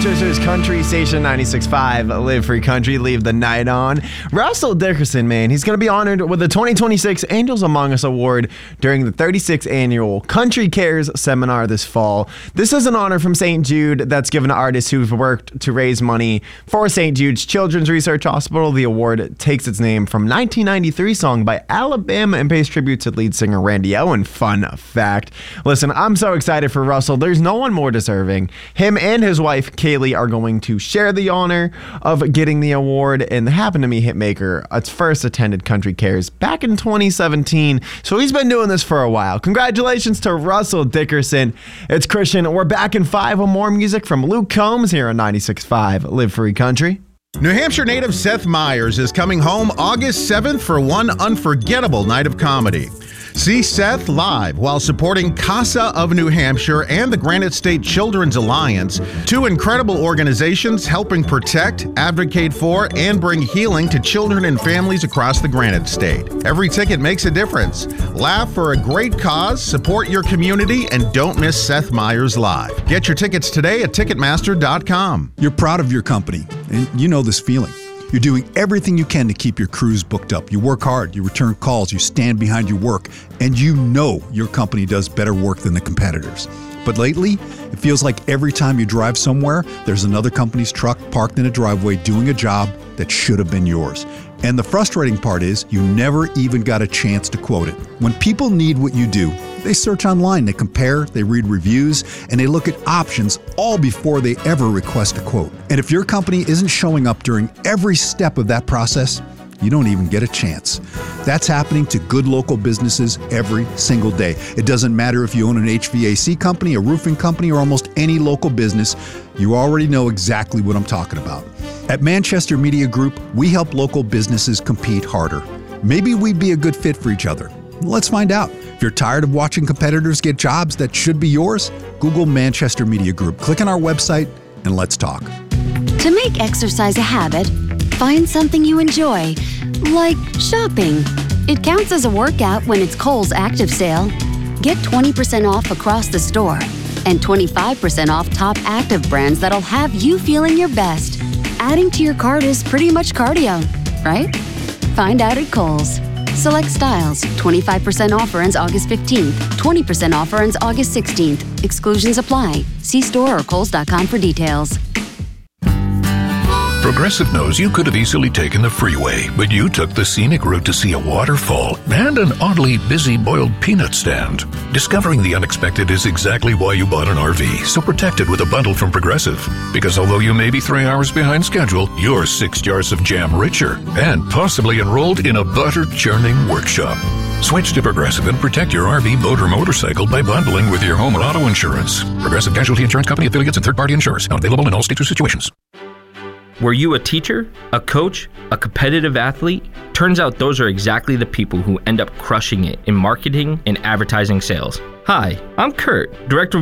Manchester's country station 96.5, Live Free Country, leave the night on. Russell Dickerson, man, he's going to be honored with the 2026 Angels Among Us Award during the 36th annual Country Cares seminar this fall. This is an honor from St. Jude that's given to artists who've worked to raise money for St. Jude's Children's Research Hospital. The award takes its name from 1993 song by Alabama and pays tribute to lead singer Randy Owen. Fun fact. Listen, I'm so excited for Russell. There's no one more deserving. Him and his wife, Kaylee, are going to share the honor of getting the award, and Happen to Me hitmaker first attended Country Cares back in 2017, so he's been doing this for a while. Congratulations to Russell Dickerson. It's Christian. We're back in 5 with more music from Luke Combs here on 96.5 Live Free Country. New Hampshire native Seth Meyers is coming home August 7th for one unforgettable night of comedy. See Seth live while supporting CASA of New Hampshire and the Granite State Children's Alliance, two incredible organizations helping protect, advocate for, and bring healing to children and families across the Granite State. Every ticket makes a difference. Laugh for a great cause, support your community, and don't miss Seth Meyers live. Get your tickets today at Ticketmaster.com. You're proud of your company, and you know this feeling. You're doing everything you can to keep your crews booked up. You work hard, you return calls, you stand behind your work, and you know your company does better work than the competitors. But lately, it feels like every time you drive somewhere, there's another company's truck parked in a driveway doing a job that should have been yours. And the frustrating part is you never even got a chance to quote it. When people need what you do, they search online, they compare, they read reviews, and they look at options all before they ever request a quote. And if your company isn't showing up during every step of that process, you don't even get a chance. That's happening to good local businesses every single day. It doesn't matter if you own an HVAC company, a roofing company, or almost any local business, you already know exactly what I'm talking about. At Manchester Media Group, we help local businesses compete harder. Maybe we'd be a good fit for each other. Let's find out. If you're tired of watching competitors get jobs that should be yours, Google Manchester Media Group, click on our website, and let's talk. To make exercise a habit, find something you enjoy, like shopping. It counts as a workout when it's Kohl's Active Sale. Get 20% off across the store and 25% off top active brands that'll have you feeling your best. Adding to your cart is pretty much cardio, right? Find out at Kohl's. Select styles. 25% offer ends August 15th. 20% offer ends August 16th. Exclusions apply. See store or kohls.com for details. Progressive knows you could have easily taken the freeway, but you took the scenic route to see a waterfall and an oddly busy boiled peanut stand. Discovering the unexpected is exactly why you bought an RV, so protect it with a bundle from Progressive. Because although you may be 3 hours behind schedule, you're 6 jars of jam richer and possibly enrolled in a butter churning workshop. Switch to Progressive and protect your RV, boat, or motorcycle by bundling with your home or auto insurance. Progressive Casualty Insurance Company affiliates and third-party insurers. Not available in all states or situations. Were you a teacher, a coach, a competitive athlete? Turns out those are exactly the people who end up crushing it in marketing and advertising sales. Hi, I'm Kurt, Director of